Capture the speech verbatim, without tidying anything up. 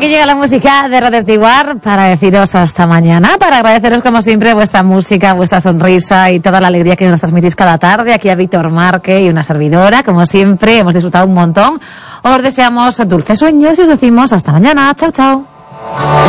aquí llega la música de Radio Estiguar para deciros hasta mañana, para agradeceros como siempre vuestra música, vuestra sonrisa y toda la alegría que nos transmitís cada tarde. Aquí a Víctor Marque y una servidora, como siempre, hemos disfrutado un montón. Os deseamos dulces sueños y os decimos hasta mañana. Chao, chao.